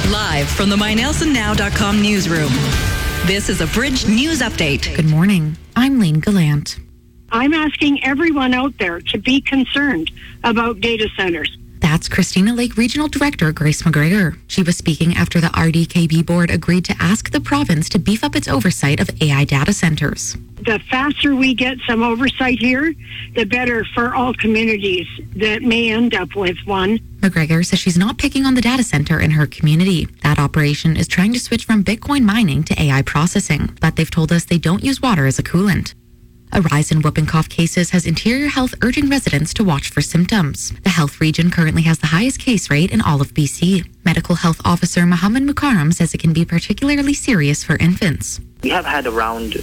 Live from the MyNelsonNow.com newsroom. This is a Bridge News Update. Good morning. I'm Lane Gallant. I'm asking everyone out there to be concerned about data centers. That's Christina Lake Regional Director Grace McGregor. She was speaking after the RDKB board agreed to ask the province to beef up its oversight of AI data centers. The faster we get some oversight here, the better for all communities that may end up with one. McGregor says she's not picking on the data center in her community. That operation is trying to switch from Bitcoin mining to AI processing, but they've told us they don't use water as a coolant. A rise in whooping cough cases has Interior Health urging residents to watch for symptoms. The health region currently has the highest case rate in all of BC. Medical Health Officer Mohammed Mukarram says it can be particularly serious for infants. We have had around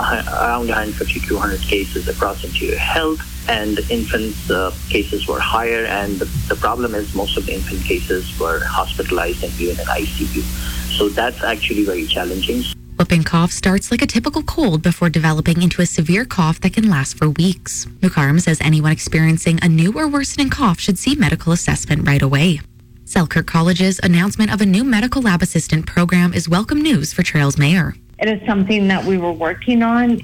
150 to 200 cases across Interior Health, and infants' cases were higher, and the problem is most of the infant cases were hospitalized and even in ICU. So that's actually very challenging. Whooping cough starts like a typical cold before developing into a severe cough that can last for weeks. Mukarram says anyone experiencing a new or worsening cough should see medical assessment right away. Selkirk College's announcement of a new medical lab assistant program is welcome news for Trails Mayor. It is something that we were working on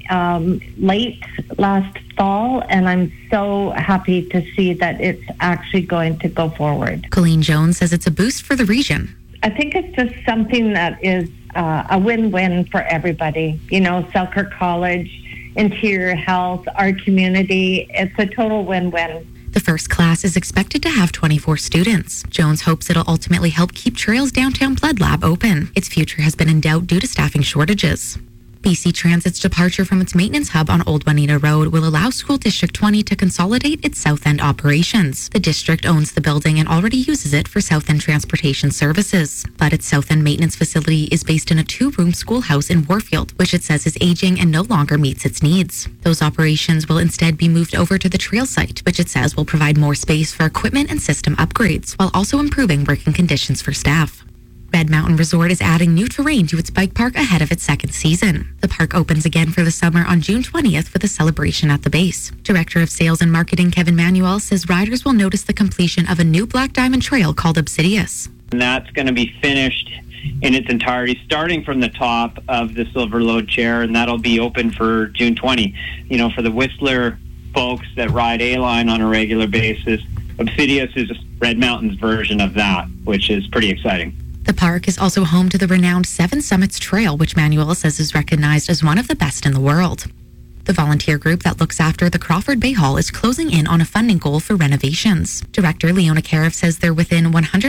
late last fall, and I'm so happy to see that it's actually going to go forward. Colleen Jones says it's a boost for the region. I think it's just something that is a win-win for everybody. You know, Selkirk College, Interior Health, our community, it's a total win-win. The first class is expected to have 24 students. Jones hopes it'll ultimately help keep Trails Downtown Blood Lab open. Its future has been in doubt due to staffing shortages. BC Transit's departure from its maintenance hub on Old Juanita Road will allow School District 20 to consolidate its South End operations. The district owns the building and already uses it for South End transportation services. But its South End maintenance facility is based in a 2-room schoolhouse in Warfield, which it says is aging and no longer meets its needs. Those operations will instead be moved over to the Trail site, which it says will provide more space for equipment and system upgrades, while also improving working conditions for staff. Red Mountain Resort is adding new terrain to its bike park ahead of its second season. The park opens again for the summer on June 20th with a celebration at the base. Director of Sales and Marketing Kevin Manuel says riders will notice the completion of a new Black Diamond Trail called Obsidious. And that's going to be finished in its entirety, starting from the top of the Silver Lode Chair, and that'll be open for June 20. You know, for the Whistler folks that ride A-Line on a regular basis, Obsidious is Red Mountain's version of that, which is pretty exciting. The park is also home to the renowned Seven Summits Trail, which Manuel says is recognized as one of the best in the world. The volunteer group that looks after the Crawford Bay Hall is closing in on a funding goal for renovations. Director Leona Karev says they're within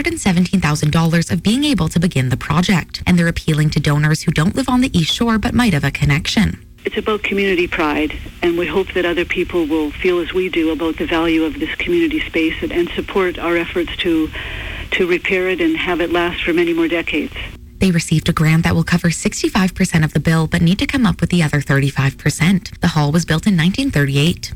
$117,000 of being able to begin the project, and they're appealing to donors who don't live on the East Shore but might have a connection. It's about community pride, and we hope that other people will feel as we do about the value of this community space and support our efforts to repair it and have it last for many more decades. They received a grant that will cover 65% of the bill, but need to come up with the other 35%. The hall was built in 1938.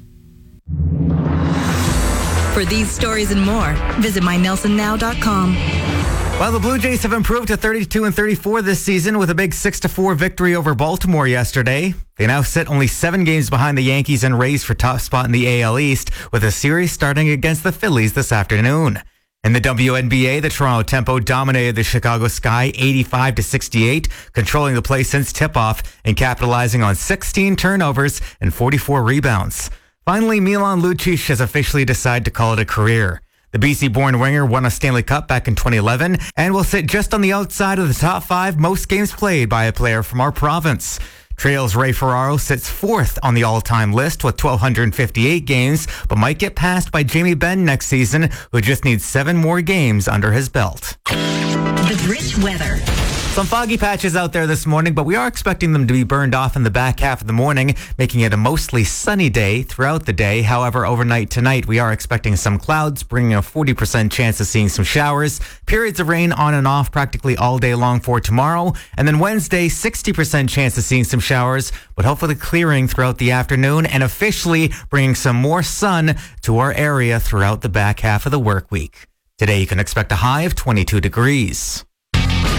For these stories and more, visit MyNelsonNow.com. Well, the Blue Jays have improved to 32-34 this season with a big 6-4 victory over Baltimore yesterday. They now sit only 7 games behind the Yankees and Rays for top spot in the AL East, with a series starting against the Phillies this afternoon. In the WNBA, the Toronto Tempo dominated the Chicago Sky 85-68, controlling the play since tip-off and capitalizing on 16 turnovers and 44 rebounds. Finally, Milan Lucic has officially decided to call it a career. The BC-born winger won a Stanley Cup back in 2011 and will sit just on the outside of the top 5 most games played by a player from our province. Trails' Ray Ferraro sits 4th on the all-time list with 1,258 games, but might get passed by Jamie Benn next season, who just needs 7 more games under his belt. The Bridge weather. Some foggy patches out there this morning, but we are expecting them to be burned off in the back half of the morning, making it a mostly sunny day throughout the day. However, overnight tonight, we are expecting some clouds, bringing a 40% chance of seeing some showers. Periods of rain on and off practically all day long for tomorrow. And then Wednesday, 60% chance of seeing some showers, but hopefully clearing throughout the afternoon and officially bringing some more sun to our area throughout the back half of the work week. Today, you can expect a high of 22 degrees.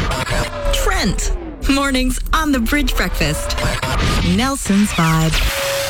Trent. Mornings on the Bridge Breakfast. Nelson's Vibe.